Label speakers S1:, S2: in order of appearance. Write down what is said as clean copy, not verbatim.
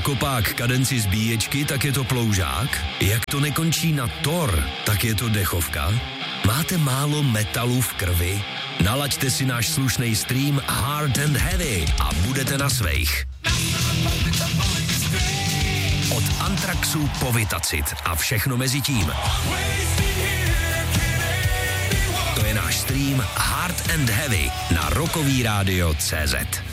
S1: kopák kadenci zbíječky, tak je to ploužák? Jak to nekončí na Thor, tak je to dechovka? Máte málo metalu v krvi? Nalaďte si náš slušný stream Hard and Heavy a budete na svejch. Od Anthraxu po Vitacit a všechno mezi tím. To je náš stream Hard and Heavy na rockovýradio.cz.